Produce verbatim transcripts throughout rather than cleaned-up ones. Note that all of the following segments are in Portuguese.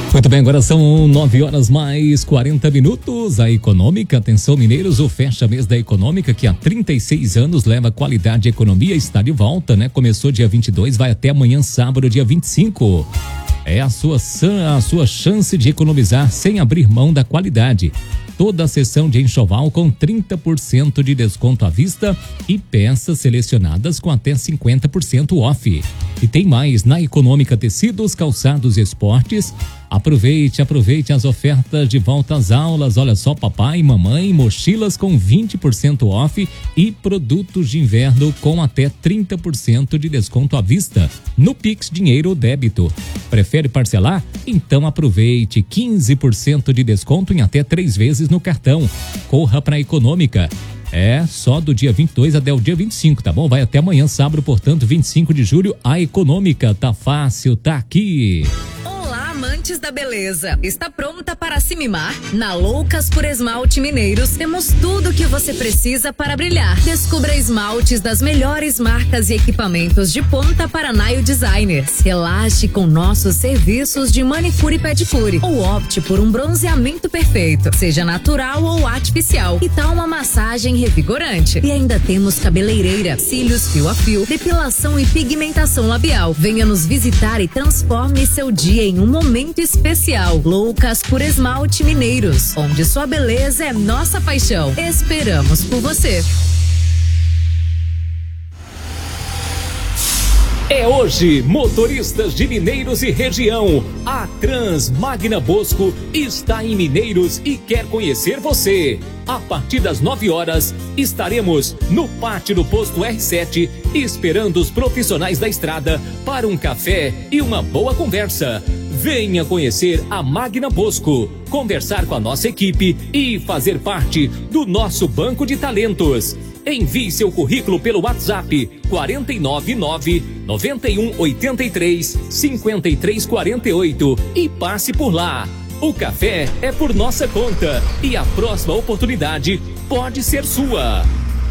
Muito bem, agora são nove horas mais quarenta minutos. A Econômica, atenção mineiros, o fecha mês da Econômica, que há trinta e seis anos leva qualidade e economia, está de volta, né? Começou dia vinte e dois, vai até amanhã, sábado, dia vinte e cinco. É a sua, a sua chance de economizar sem abrir mão da qualidade. Toda a sessão de enxoval com trinta por cento de desconto à vista e peças selecionadas com até cinquenta por cento off. E tem mais, na Econômica Tecidos, Calçados e Esportes. Aproveite, aproveite as ofertas de volta às aulas. Olha só, papai e mamãe, mochilas com vinte por cento off e produtos de inverno com até trinta por cento de desconto à vista no Pix Dinheiro ou Débito. Prefere parcelar? Então aproveite, quinze por cento de desconto em até três vezes no cartão. Corra para a Econômica. É só do dia vinte e dois até o dia vinte e cinco, tá bom? Vai até amanhã, sábado, portanto, vinte e cinco de julho. A Econômica tá fácil, tá aqui. Amantes da beleza, está pronta para se mimar? Na Loucas por Esmalte Mineiros temos tudo o que você precisa para brilhar. Descubra esmaltes das melhores marcas e equipamentos de ponta para nail designers. Relaxe com nossos serviços de manicure e pedicure ou opte por um bronzeamento perfeito, seja natural ou artificial. E tal uma massagem revigorante. E ainda temos cabeleireira, cílios fio a fio, depilação e pigmentação labial. Venha nos visitar e transforme seu dia em um momento Momento especial. Loucas por Esmalte Mineiros, onde sua beleza é nossa paixão. Esperamos por você. É hoje, motoristas de Mineiros e região. A Trans Magna Bosco está em Mineiros e quer conhecer você. A partir das nove horas, estaremos no pátio do posto R sete, esperando os profissionais da estrada para um café e uma boa conversa. Venha conhecer a Magna Bosco, conversar com a nossa equipe e fazer parte do nosso banco de talentos. Envie seu currículo pelo WhatsApp quatro nove nove, nove um oito três, cinco três quatro oito e passe por lá. O café é por nossa conta e a próxima oportunidade pode ser sua.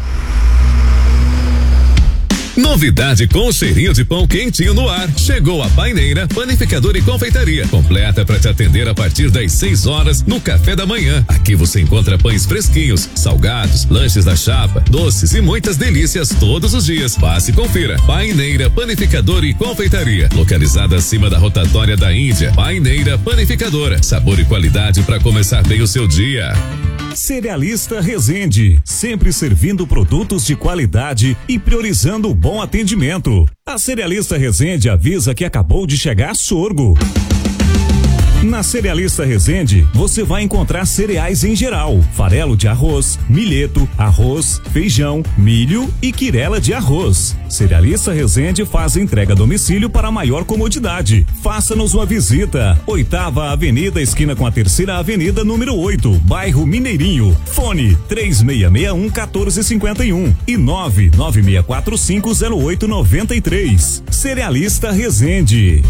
Novidade com cheirinho de pão quentinho no ar. Chegou a Paineira, panificadora e confeitaria. Completa para te atender a partir das seis horas no café da manhã. Aqui você encontra pães fresquinhos, salgados, lanches da chapa, doces e muitas delícias todos os dias. Passe e confira. Paineira, panificadora e confeitaria. Localizada acima da rotatória da Índia. Paineira, panificadora. Sabor e qualidade para começar bem o seu dia. Cerealista Resende, sempre servindo produtos de qualidade e priorizando o bom atendimento. A Cerealista Resende avisa que acabou de chegar sorgo. Na Cerealista Resende, você vai encontrar cereais em geral, farelo de arroz, milheto, arroz, feijão, milho e quirela de arroz. Cerealista Resende faz entrega a domicílio para maior comodidade. Faça-nos uma visita. Oitava Avenida, esquina com a Terceira Avenida, número oito, bairro Mineirinho. Fone três seis seis um, um quatro cinco um e nove nove seis quatro cinco zero oito nove três. Cerealista Resende.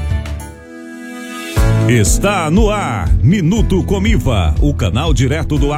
Está no ar, Minuto Comiva, o canal direto do